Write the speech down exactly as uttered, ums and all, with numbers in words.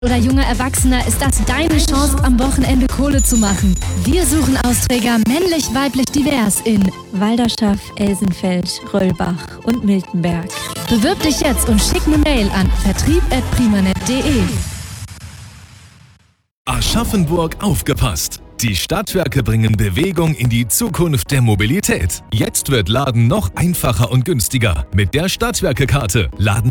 Oder junger Erwachsener ist das deine Chance, am Wochenende Kohle zu machen. Wir suchen Austräger männlich, weiblich, divers in Walderschaff, Elsenfeld, Röllbach und Miltenberg. Bewirb dich jetzt und schick eine Mail an vertrieb at primanet punkt de. Aschaffenburg aufgepasst! Die Stadtwerke bringen Bewegung in die Zukunft der Mobilität. Jetzt wird Laden noch einfacher und günstiger. Mit der Stadtwerke-Karte laden